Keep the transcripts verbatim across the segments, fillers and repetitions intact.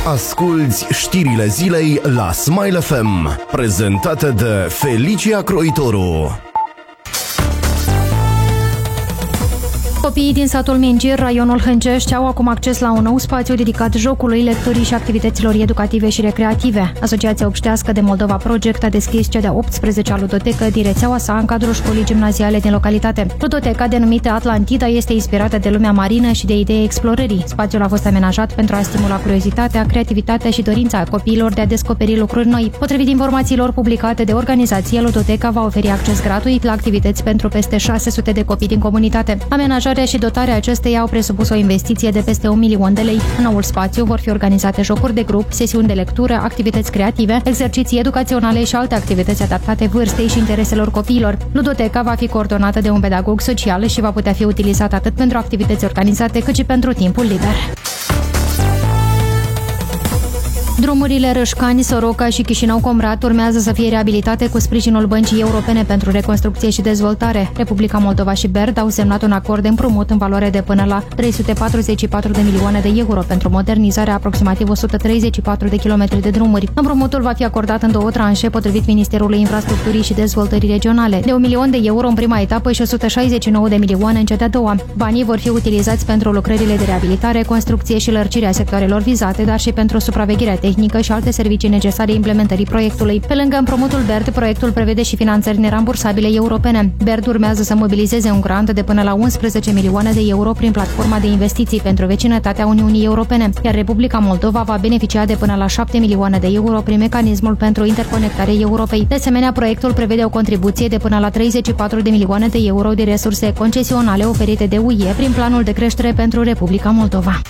Asculți știrile zilei la Smile F M, prezentate de Felicia Croitoru. Copiii din satul Mingir, raionul Hâncești, au acum acces la un nou spațiu dedicat jocului, lecturii și activităților educative și recreative. Asociația Obștească de Moldova Project a deschis cea de-a optsprezecea ludotecă din rețeaua sa în cadrul școlii gimnaziale din localitate. Ludoteca, denumită Atlantida, este inspirată de lumea marină și de ideea explorării. Spațiul a fost amenajat pentru a stimula curiozitatea, creativitatea și dorința copiilor de a descoperi lucruri noi. Potrivit informațiilor publicate de organizație, ludoteca va oferi acces gratuit la activități pentru peste șase sute de copii din comunitate. Amenajarea și dotarea acesteia au presupus o investiție de peste un milion de lei. În noul spațiu vor fi organizate jocuri de grup, sesiuni de lectură, activități creative, exerciții educaționale și alte activități adaptate vârstei și intereselor copiilor. Ludoteca va fi coordonată de un pedagog social și va putea fi utilizată atât pentru activități organizate cât și pentru timpul liber. Drumurile Râșcani, Soroca și Chișinău-Comrat urmează să fie reabilitate cu sprijinul Băncii Europene pentru Reconstrucție și Dezvoltare. Republica Moldova și B E R D au semnat un acord de împrumut în valoare de până la trei sute patruzeci și patru de milioane de euro pentru modernizarea aproximativ o sută treizeci și patru de kilometri de drumuri. Împrumutul va fi acordat în două tranșe, potrivit Ministerului Infrastructurii și Dezvoltării Regionale, de un milion de euro în prima etapă și o sută șaizeci și nouă de milioane în cea de-a doua. Banii vor fi utilizați pentru lucrările de reabilitare, construcție și lărgirea sectoarelor vizate, dar și pentru supravegherea tehnică și alte servicii necesare implementării proiectului. Pe lângă împrumutul B E R D, proiectul prevede și finanțări nerambursabile europene. B E R D urmează să mobilizeze un grant de până la unsprezece milioane de euro prin platforma de investiții pentru vecinătatea Uniunii Europene, iar Republica Moldova va beneficia de până la șapte milioane de euro prin mecanismul pentru interconectarea Europei. De asemenea, proiectul prevede o contribuție de până la treizeci și patru de milioane de euro de resurse concesionale oferite de U E prin planul de creștere pentru Republica Moldova.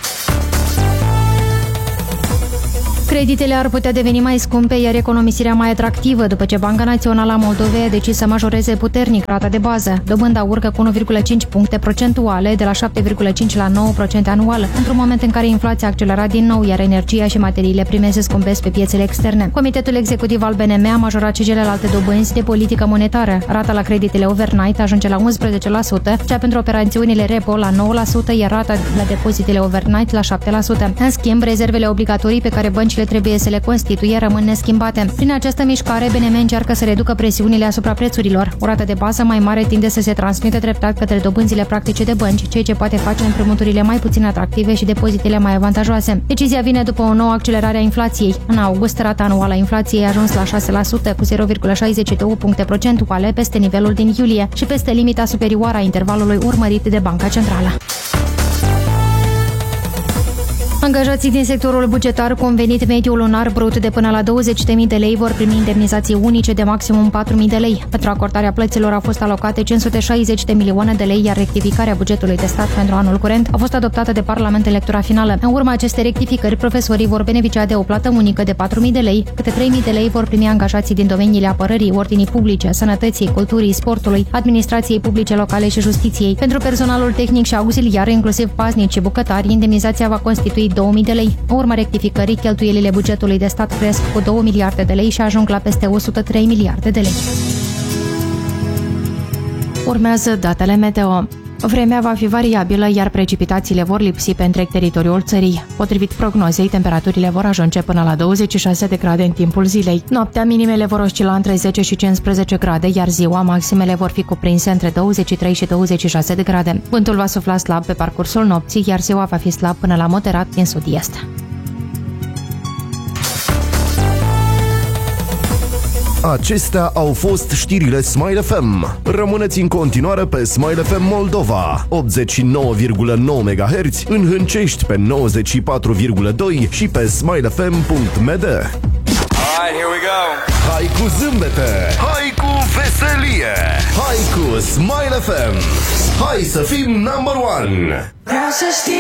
Creditele ar putea deveni mai scumpe, iar economisirea mai atractivă, după ce Banca Națională a Moldovei a decis să majoreze puternic rata de bază. Dobânda urcă cu unu virgulă cinci puncte procentuale, de la șapte virgulă cinci la nouă la sută anual, într-un moment în care inflația a accelerat din nou, iar energia și materiile prime se scumpesc pe piețele externe. Comitetul executiv al B N M a majorat și celelalte dobânzi de politică monetară. Rata la creditele overnight ajunge la unsprezece la sută, cea pentru operațiunile repo la nouă la sută, iar rata la depozitele overnight la șapte la sută. În schimb, rezervele obligatorii pe care băncile trebuie să le constituie rămân neschimbate. Prin această mișcare, B N M încearcă să reducă presiunile asupra prețurilor. O rată de bază mai mare tinde să se transmită treptat către dobânzile practice de bănci, ceea ce poate face împrumuturile mai puțin atractive și depozitele mai avantajoase. Decizia vine după o nouă accelerare a inflației. În august, rata anuală a inflației a ajuns la șase la sută, cu zero virgulă șaizeci și două puncte procentuale peste nivelul din iulie și peste limita superioară a intervalului urmărit de Banca Centrală. Angajații din sectorul bugetar cu un venit mediu lunar brut de până la douăzeci de mii de lei vor primi indemnizații unice de maximum patru mii de lei. Pentru acordarea plăților au fost alocate cinci sute șaizeci de milioane de lei, iar rectificarea bugetului de stat pentru anul curent a fost adoptată de Parlament în lectura finală. În urma acestei rectificări, profesorii vor beneficia de o plată unică de patru mii de lei, câte trei mii de lei vor primi angajații din domeniile apărării, ordinii publice, sănătății, culturii, sportului, administrației publice locale și justiției. Pentru personalul tehnic și auxiliar, inclusiv paznici și bucătari, indemnizația va constitui două mii de lei. În urma rectificării, cheltuielile bugetului de stat cresc cu două miliarde de lei și ajung la peste o sută trei miliarde de lei. Urmează datele meteo. Vremea va fi variabilă, iar precipitațiile vor lipsi pe întreg teritoriul țării. Potrivit prognozei, temperaturile vor ajunge până la douăzeci și șase de grade în timpul zilei. Noaptea, minimele vor oscila între zece și cincisprezece grade, iar ziua, maximele vor fi cuprinse între douăzeci și trei și douăzeci și șase de grade. Vântul va sufla slab pe parcursul nopții, iar ziua va fi slab până la moderat din sud-est. Acestea au fost știrile Smile F M. Rămâneți în continuare pe Smile F M Moldova, optzeci și nouă virgulă nouă megahertz, în Hâncești pe nouăzeci și patru virgulă doi și pe smile f m punct m d. Alright, here we go. Hai cu zâmbete, hai cu veselie, hai cu Smile F M. Hai să fim number one. Vreau să știi